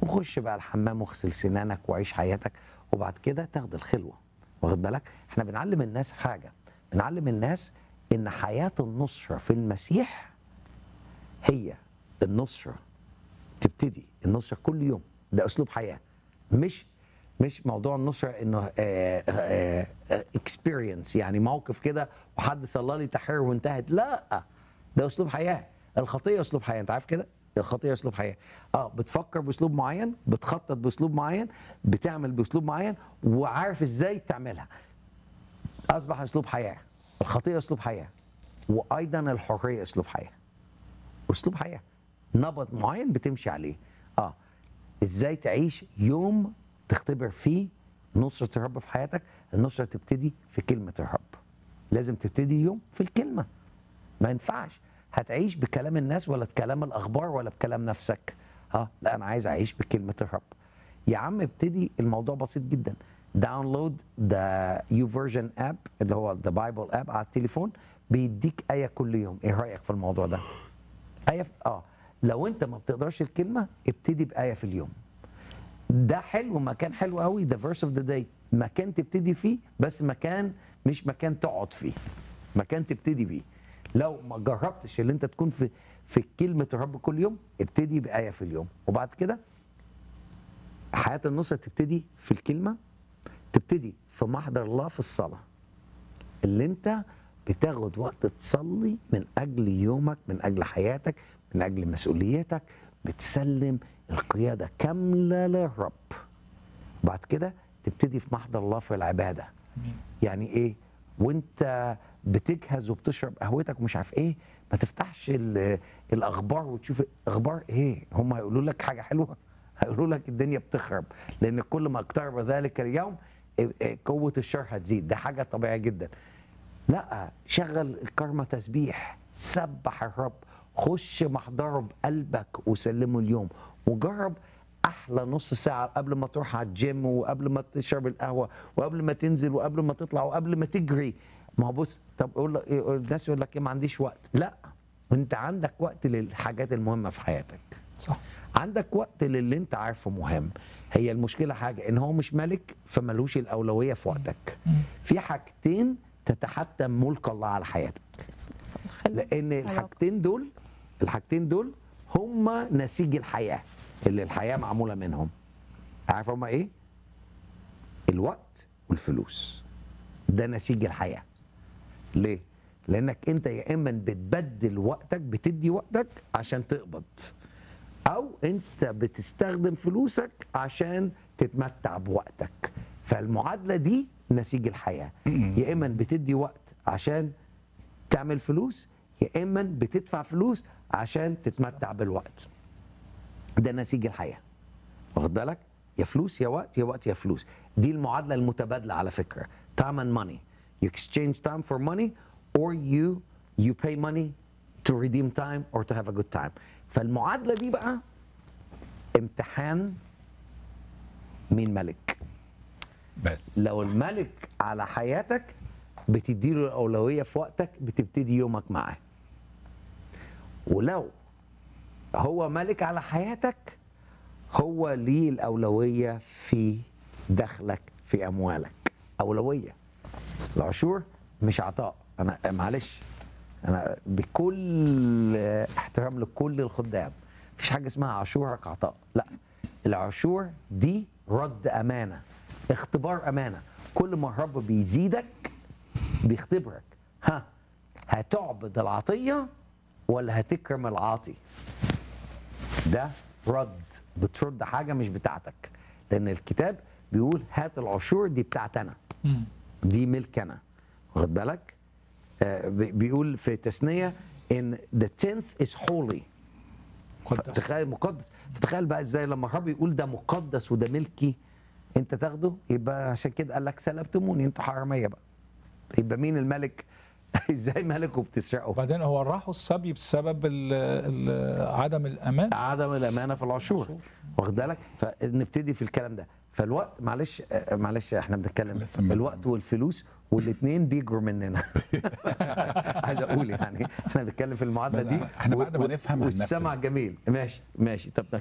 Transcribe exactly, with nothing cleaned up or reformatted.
وخش بقى الحمام واغسل سنانك وعيش حياتك، وبعد كده تاخد الخلوه. واخد بالك؟ احنا بنعلم الناس حاجه، بنعلم الناس ان حياه النصره في المسيح هي النصره، تبتدي النصره كل يوم. ده اسلوب حياه، مش مش موضوع النصره انه اكسبيرينس، يعني موقف كده وحد صلى لي تحرير وانتهت. لا، ده اسلوب حياه. الخطيه اسلوب حياه، انت عارف كده؟ الخطيه اسلوب حياه. اه بتفكر باسلوب معين، بتخطط باسلوب معين، بتعمل باسلوب معين، وعارف ازاي تعملها. اصبح اسلوب حياه. الخطيه اسلوب حياه، وايضا الحريه اسلوب حياه. اسلوب حياه، نمط معين بتمشي عليه. اه ازاي تعيش يوم تختبر فيه نصرة الرب في حياتك؟ النصرة تبتدي في كلمة الرب. لازم تبتدي يوم في الكلمة. ما ينفعش هتعيش بكلام الناس ولا بكلام الأخبار ولا بكلام نفسك. اه لا، أنا عايز أعيش بكلمة الرب. يا عم ابتدي، الموضوع بسيط جدا. داونلود ذا يو فيرجن اب اللي هو ذا بايبل اب على التليفون، بيديك آية كل يوم. ايه رأيك في الموضوع ده؟ آية في... اه لو انت ما بتقدرش الكلمة، ابتدي بآية في اليوم. ده حلو، مكان حلو قوي، ذا فيرس اوف ذا داي، مكان تبتدي فيه، بس مكان مش مكان تقعد فيه، مكان تبتدي بيه. لو ما جربتش اللي انت تكون في في كلمه الرب كل يوم، ابتدي بايه في اليوم. وبعد كده حياه النصره تبتدي في الكلمه، تبتدي في محضر الله في الصلاه، اللي انت بتاخد وقت تصلي من اجل يومك، من اجل حياتك، من اجل مسؤوليتك، بتسلم القياده كامله للرب. بعد كده تبتدي في محضر الله في العباده. أمين. يعني ايه؟ وانت بتجهز وبتشرب قهوتك ومش عارف ايه، ما تفتحش ال- الاخبار وتشوف اخبار ايه. هم هيقولوا لك حاجه حلوه؟ هيقولوا لك الدنيا بتخرب، لان كل ما اقترب ذلك اليوم إيه- إيه قوه الشر هتزيد. ده حاجه طبيعيه جدا. لا، شغل الكرمة تسبيح، سبح الرب، خش محضره بقلبك وسلمه اليوم. وجرب احلى نص ساعه قبل ما تروح على الجيم، وقبل ما تشرب القهوه، وقبل ما تنزل، وقبل ما تطلع، وقبل ما تجري. ما هو بص، طب يقول لك إيه، الناس يقول لك ايه، ما عنديش وقت. لا، انت عندك وقت للحاجات المهمه في حياتك. صح. عندك وقت للي انت عارفه مهم. هي المشكله حاجه ان هو مش ملك، فملوش الاولويه في وقتك. في حاجتين تتحتم ملك الله على حياتك، لان الحاجتين دول الحاجتين دول هما نسيج الحياه اللي الحياه معموله منهم. عارف هما ايه؟ الوقت والفلوس. ده نسيج الحياه. ليه؟ لانك انت يا اما بتبدل وقتك، بتدي وقتك عشان تقبض، او انت بتستخدم فلوسك عشان تتمتع بوقتك. فالمعادله دي نسيج الحياه. يا اما بتدي وقت عشان تعمل فلوس، يا اما بتدفع فلوس عشان تتمتع بالوقت. ده نسيج الحياه. واخد بالك؟ يا فلوس يا وقت، يا وقت يا فلوس. دي المعادله المتبادله على فكره. time and money. You exchange time for money, or you you pay money to redeem time or to have a good time. فالمعادله دي بقى امتحان مين ملك. بس لو صح. الملك على حياتك، بتديله الأولوية في وقتك، بتبتدي يومك معاه. ولو هو ملك على حياتك، هو ليه الأولوية في دخلك، في أموالك. أولوية. العشور مش عطاء. أنا معلش، أنا بكل احترام لكل الخدام، مفيش حاجة اسمها عشورك عطاء. لا، العشور دي رد أمانة، اختبار أمانة. كل ما الرب بيزيدك بيختبرك. ها، هتعبد العطية ولا هتكرم العاطي؟ ده رد، بترد حاجة مش بتاعتك. لأن الكتاب بيقول هات العشور دي بتاعت أنا، مم. دي ملك أنا. واخد بالك؟ آه بي- بيقول في تثنية إن the tenth is holy. قدس. تخيل مقدس. فتخيل بقى ازاي لما الرب يقول ده مقدس وده ملكي، انت تاخده. يبقى عشان كده قال لك سلبتموني، انتوا حراميه بقى. يبقى مين الملك؟ ازاي ملك وبتسرقه؟ وبعدين هو راحوا السبي بسبب ال ال عدم الامان. عدم الامانه في العشور. واخد بالك؟ فنبتدي في الكلام ده. فالوقت، معلش آه، معلش احنا بنتكلم لسه ما- الوقت والفلوس، والاثنين بيجروا مننا. عايز اقول يعني احنا بنتكلم في المعادله بس دي. احنا بعد ما و- نفهم والسمع هننفذ. جميل. ماشي ماشي. طب